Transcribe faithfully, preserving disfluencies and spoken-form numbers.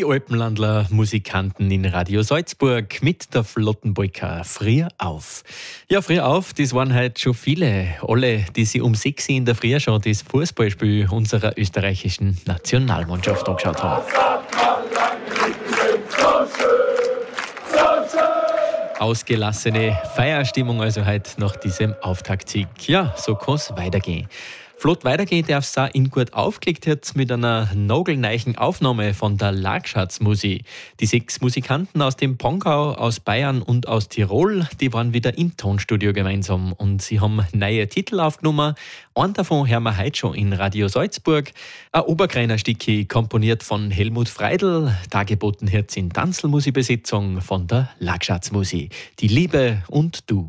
Die Alpenlandler Musikanten in Radio Salzburg mit der Flottenbolka Früh auf. Ja, Früh auf, das waren halt schon viele. Alle, die sich um sechs in der Früh schon das Fußballspiel unserer österreichischen Nationalmannschaft angeschaut haben. Ausgelassene Feierstimmung also heute nach diesem Auftaktsieg. Ja, so kann es weitergehen. Flott weitergehen darf es auch in gut aufgelegt jetzt mit einer nagelneichen Aufnahme von der Lagschatzmusik. Die sechs Musikanten aus dem Pongau, aus Bayern und aus Tirol, die waren wieder im Tonstudio gemeinsam und sie haben neue Titel aufgenommen. Einen davon hören wir heute schon in Radio Salzburg. Ein Oberkreiner Stücki, komponiert von Helmut Freidl, dargeboten jetzt in Tanzelmusikbesetzung von der Lagschatzmusik. Die Liebe und du.